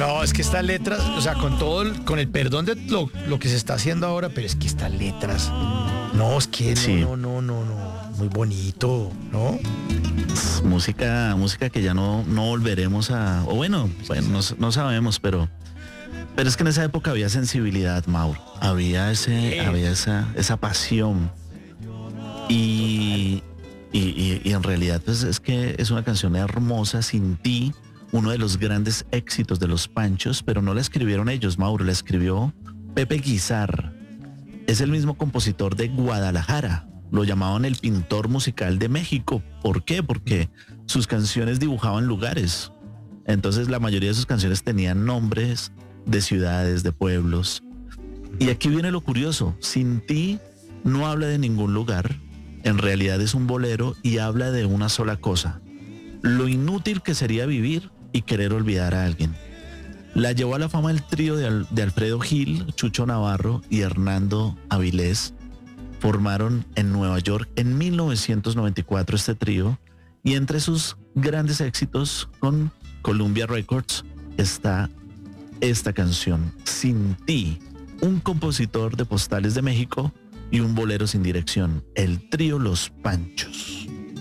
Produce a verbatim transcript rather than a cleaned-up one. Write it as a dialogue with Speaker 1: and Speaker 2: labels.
Speaker 1: No, es que estas letras, o sea, con todo, el, con el perdón de lo, lo que se está haciendo ahora, pero es que estas letras, no, es que no,
Speaker 2: Sí.
Speaker 1: no, no, no, no, muy bonito, ¿no?
Speaker 2: Música, música que ya no, no volveremos a, o bueno, bueno, no, no sabemos, pero, pero es que en esa época había sensibilidad, Mauro, había ese,
Speaker 1: Sí.
Speaker 2: había esa, esa pasión y, y, y, y en realidad pues es que es una canción hermosa, Sin ti, uno de los grandes éxitos de los Panchos, pero no la escribieron ellos, Mauro, la escribió Pepe Guizar. Es el mismo compositor de Guadalajara. Lo llamaban el pintor musical de México. ¿Por qué? Porque sus canciones dibujaban lugares. Entonces la mayoría de sus canciones tenían nombres de ciudades, de pueblos. Y aquí viene lo curioso. Sin ti no habla de ningún lugar. En realidad es un bolero y habla de una sola cosa: lo inútil que sería vivir y querer olvidar a alguien. La llevó a la fama el trío de, Al- de Alfredo Gil, Chucho Navarro y Hernando Avilés. Formaron en Nueva York en mil novecientos noventa y cuatro este trío, y entre sus grandes éxitos con Columbia Records está esta canción, Sin ti, un compositor de postales de México y un bolero sin dirección, el trío Los Panchos.